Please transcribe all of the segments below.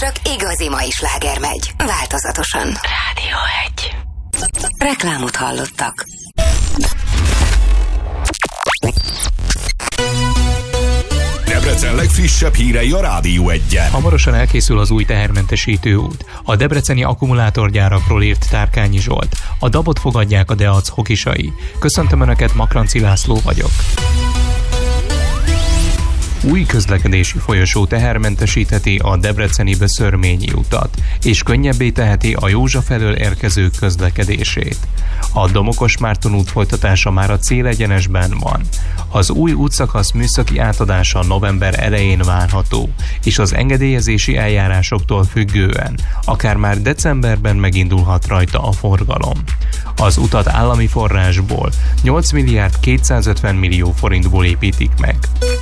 csak igazi mai sláger megy. Változatosan. Rádió 1. Reklámot hallottak. Debrecen legfrissebb hírei a Rádió 1-en. Hamarosan elkészül az új tehermentesítő út. A debreceni akkumulátorgyárakról írt Tárkányi Zsolt. A dabot fogadják a Deac hokisai. Köszöntöm Önöket, Makranci László vagyok. Új közlekedési folyosó tehermentesítheti a debreceni Szörményi utat, és könnyebbé teheti a Józsa felől érkező közlekedését. A Domokos Márton út folytatása már a célegyenesben van. Az új útszakasz műszaki átadása november elején várható, és az engedélyezési eljárásoktól függően akár már decemberben megindulhat rajta a forgalom. Az utat állami forrásból 8 milliárd 250 millió forintból építik meg.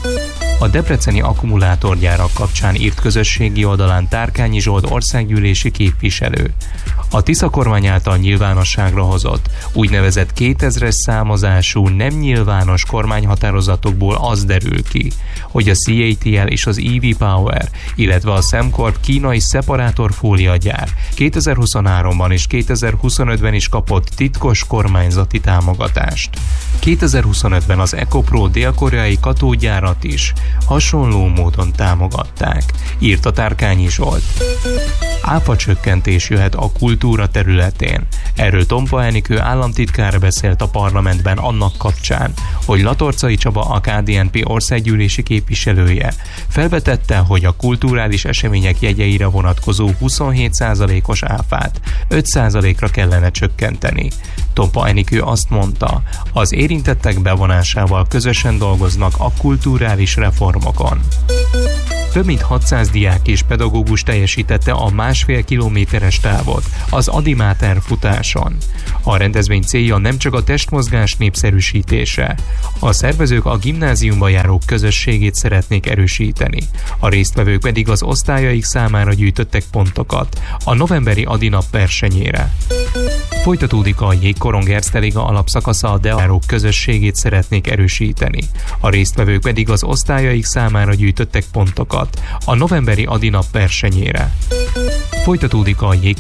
A debreceni akkumulátorgyárak kapcsán írt közösségi oldalán Tárkányi Zsolt országgyűlési képviselő. A Tisza kormány által nyilvánosságra hozott úgynevezett 2000-es számozású nem nyilvános kormányhatározatokból az derül ki, hogy a CATL és az EV Power, illetve a Sembcorp kínai szeparátorfóliagyár 2023-ban és 2025-ben is kapott titkos kormányzati támogatást. 2025-ben az EcoPro dél-koreai katógyárat is hasonló módon támogatták, írta Tárkányi Zsolt. Áfacsökkentés jöhet a kultúra területén. Erről Tompa Enikő államtitkár beszélt a parlamentben annak kapcsán, hogy Latorcai Csaba, a KDNP országgyűlési képviselője felvetette, hogy a kulturális események jegyeire vonatkozó 27%-os áfát 5%-ra kellene csökkenteni. Tompa Enikő azt mondta, az érintettek bevonásával közösen dolgoznak a kulturális reformokon. Több mint 600 diák és pedagógus teljesítette a 1,5 kilométeres távot az Adi Máter futáson. A rendezvény célja nem csak a testmozgás népszerűsítése. A szervezők a gimnáziumba járók közösségét szeretnék erősíteni. A résztvevők pedig az osztályaik számára gyűjtöttek pontokat a novemberi Adi nap versenyére. Folytatódik a Jégkorong Erste Liga alapszakasza, a járók közösségét szeretnék erősíteni. A résztvevők pedig az osztályaik számára gyűjtöttek pontokat a novemberi Adi nap versenyére. Folytatódik a